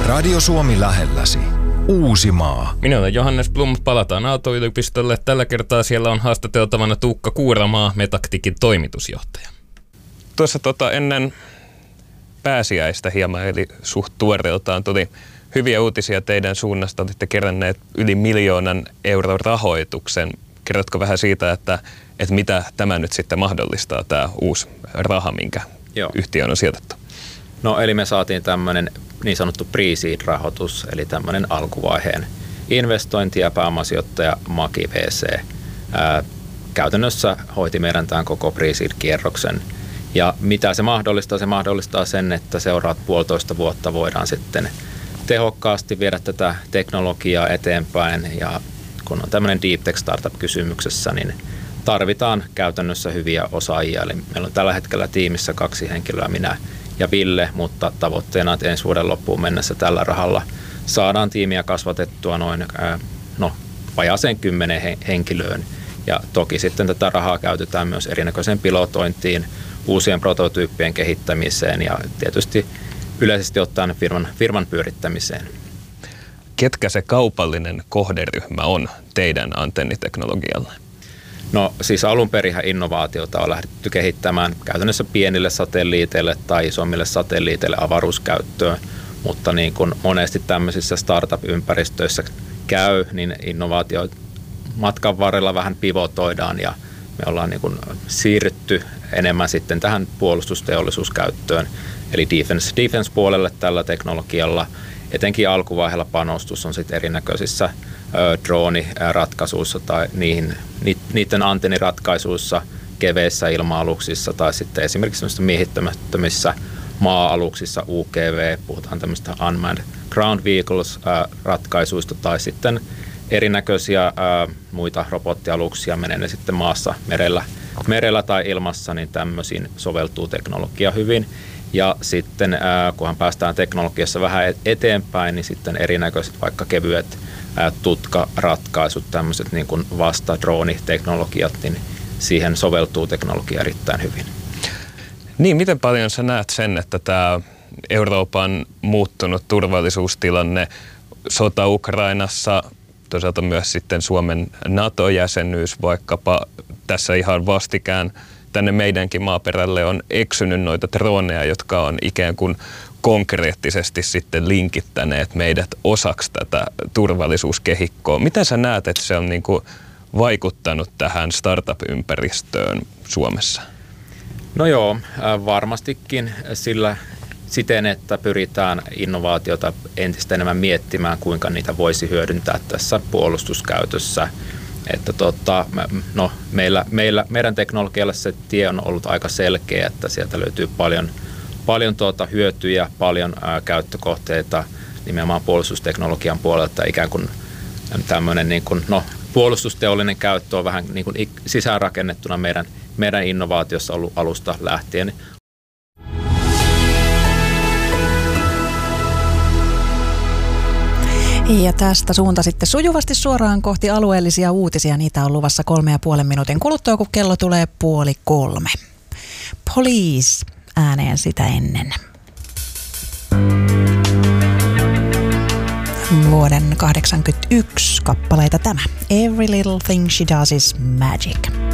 Radio Suomi lähelläsi. Uusimaa. Minä olen Johannes Blum, palataan Aalto-yliopistolle. Tällä kertaa siellä on haastateltavana Tuukka Kuuramaa, Metaktikin toimitusjohtaja. Tuossa ennen pääsiäistä hieman, eli suht tuoreeltaan, tuli hyviä uutisia teidän suunnasta. Olitte keränneet yli 1 miljoonan euron rahoituksen. Kerrotko vähän siitä, että mitä tämä nyt sitten mahdollistaa, tämä uusi raha, minkä yhtiön on sijoitettu? No eli me saatiin tämmöinen niin sanottu pre-seed-rahoitus, eli tämmöinen alkuvaiheen investointi- ja pääomasijoittaja Maki VC käytännössä hoiti meidän tämän koko pre-seed-kierroksen. Ja mitä se mahdollistaa? Se mahdollistaa sen, että seuraat 1,5 vuotta voidaan sitten tehokkaasti viedä tätä teknologiaa eteenpäin. Ja kun on tämmöinen deep tech startup kysymyksessä, niin tarvitaan käytännössä hyviä osaajia. Eli meillä on tällä hetkellä tiimissä 2 henkilöä, minä ja Ville, mutta tavoitteena, että ensi vuoden loppuun mennessä tällä rahalla saadaan tiimiä kasvatettua noin vajaaseen 10 henkilöön. Ja toki sitten tätä rahaa käytetään myös erinäköiseen pilotointiin, uusien prototyyppien kehittämiseen ja tietysti yleisesti ottaen firman pyörittämiseen. Ketkä se kaupallinen kohderyhmä on teidän antenniteknologialle? No siis alunperinhän innovaatiota on lähdetty kehittämään käytännössä pienille satelliiteille tai isommille satelliiteille avaruuskäyttöön, mutta niin kuin monesti tämmöisissä startup-ympäristöissä käy, niin innovaatio matkan varrella vähän pivotoidaan ja me ollaan niin kuin siirrytty enemmän sitten tähän puolustusteollisuuskäyttöön, eli defense-puolelle tällä teknologialla. Etenkin alkuvaiheella panostus on sitten erinäköisissä drooniratkaisuissa tai niiden antenniratkaisuissa, keveissä ilma-aluksissa tai sitten esimerkiksi miehittämättömissä maa-aluksissa UGV, puhutaan tämmöistä Unmanned Ground Vehicles-ratkaisuista tai sitten erinäköisiä muita robottialuksia, menee ne sitten maassa, merellä tai ilmassa, niin tämmöisiin soveltuu teknologia hyvin. Ja sitten kunhan päästään teknologiassa vähän eteenpäin, niin sitten erinäköiset vaikka kevyet tutkaratkaisut, tämmöiset niin kuin vasta-drooniteknologiat, niin siihen soveltuu teknologia erittäin hyvin. Niin, miten paljon sä näet sen, että tämä Euroopan muuttunut turvallisuustilanne, sota Ukrainassa, toisaalta myös sitten Suomen NATO-jäsenyys, vaikkapa tässä ihan vastikään tänne meidänkin maaperälle on eksynyt noita droneja, jotka on ikään kuin konkreettisesti sitten linkittäneet meidät osaksi tätä turvallisuuskehikkoa. Miten sä näet, että se on niin kuin vaikuttanut tähän startup-ympäristöön Suomessa? No joo, varmastikin siten, että pyritään innovaatiota entistä enemmän miettimään, kuinka niitä voisi hyödyntää tässä puolustuskäytössä. Että meidän teknologialle se tie on ollut aika selkeä, että sieltä löytyy paljon hyötyjä, paljon käyttökohteita nimenomaan puolustusteknologian puolelta. Ikään kuin tämmöinen puolustusteollinen käyttö on vähän niin kuin sisäänrakennettuna meidän innovaatiossa ollut alusta lähtien. Ja tästä suunta sitten sujuvasti suoraan kohti alueellisia uutisia. Niitä on luvassa 3,5 minuutin kuluttua, kun kello tulee 2:30. Police ääneen sitä ennen. Vuoden 1981 kappaleita tämä. Every little thing she does is magic.